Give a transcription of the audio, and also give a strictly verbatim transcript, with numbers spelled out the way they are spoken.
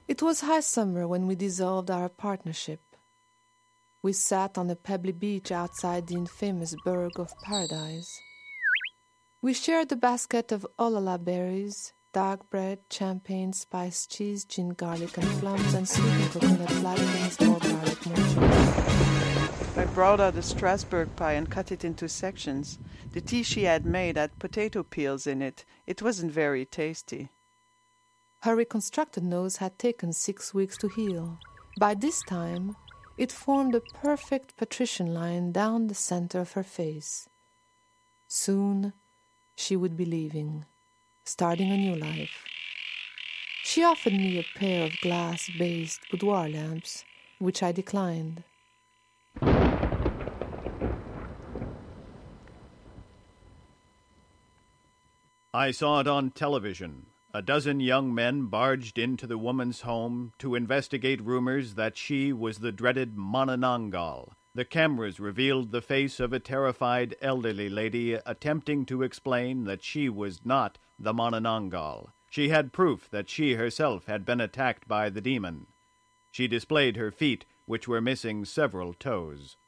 It was high summer when we dissolved our partnership. We sat on a pebbly beach outside the infamous Burg of Paradise. We shared a basket of olala berries, dark bread, champagne, spiced cheese, gin, garlic, and plums, and sweetened coconut flat against more garlic motion. I brought out a Strasbourg pie and cut it into sections. The tea she had made had potato peels in it. It wasn't very tasty. Her reconstructed nose had taken six weeks to heal. By this time, it formed a perfect patrician line down the center of her face. Soon, she would be leaving, starting a new life. She offered me a pair of glass-based boudoir lamps, which I declined. I saw it on television. A dozen young men barged into the woman's home to investigate rumors that she was the dreaded Manananggal. The cameras revealed the face of a terrified elderly lady attempting to explain that she was not the Manananggal. She had proof that she herself had been attacked by the demon. She displayed her feet, which were missing several toes.